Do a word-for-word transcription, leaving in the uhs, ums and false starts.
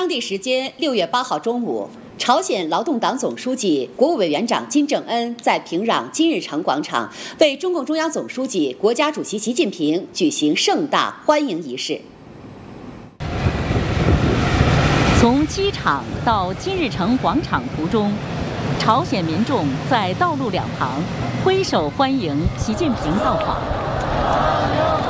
当地时间六月八号中午，朝鲜劳动党总书记、国务委员长金正恩在平壤金日成广场为中共中央总书记、国家主席习近平举行盛大欢迎仪式。 从机场到金日成广场途中，朝鲜民众在道路两旁挥手欢迎习近平到访。